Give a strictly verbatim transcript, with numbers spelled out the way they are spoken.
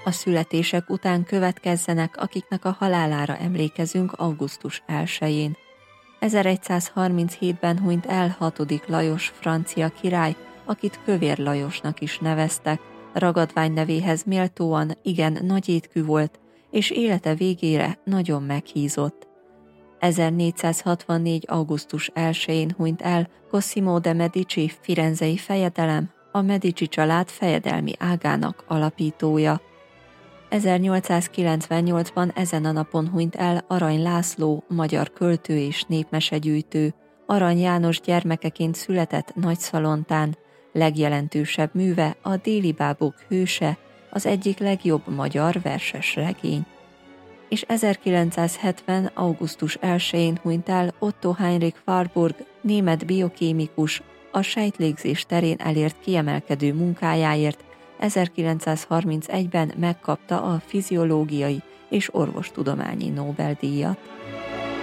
a születések után következzenek, akiknek a halálára emlékezünk augusztus elsején. ezeregyszázharminchétben hunyt el hatodik Lajos francia király, akit Kövér Lajosnak is neveztek. Ragadvány nevéhez méltóan igen nagy étkű volt, és élete végére nagyon meghízott. ezernégyszázhatvannégy. augusztus elsején hunyt el Cosimo de Medici firenzei fejedelem, a Medici család fejedelmi ágának alapítója. ezernyolcszázkilencvennyolcban ezen a napon hunyt el Arany László, magyar költő és népmesegyűjtő. Arany János gyermekeként született Nagyszalontán, legjelentősebb műve a Déli bábok hőse, az egyik legjobb magyar verses regény. És ezerkilencszázhetven. augusztus elsején hunyt el Otto Heinrich Warburg, német biokémikus, a sejtlégzés terén elért kiemelkedő munkájáért ezerkilencszázharmincegyben megkapta a fiziológiai és orvostudományi Nobel-díjat.